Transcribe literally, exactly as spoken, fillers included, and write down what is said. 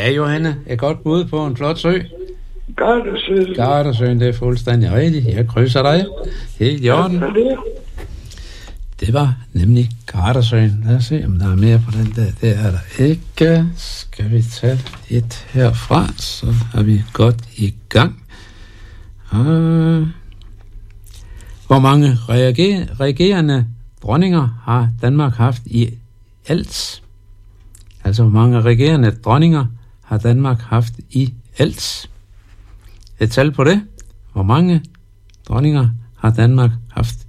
Ja, Johanne, et godt bud på en flot sø. Gardasøen. Gardasøen, det er fuldstændig rigtigt. Jeg krydser dig. Helt i orden. Hvad er det? Det var nemlig Gardasøen. Lad os se, om der er mere på den der. Det er der ikke. Skal vi tage et herfra, så er vi godt i gang. Uh, hvor mange reager- regerende dronninger har Danmark haft i alt? Altså, hvor mange regerende dronninger har Danmark haft i alt? Et tal på det. Hvor mange dronninger har Danmark haft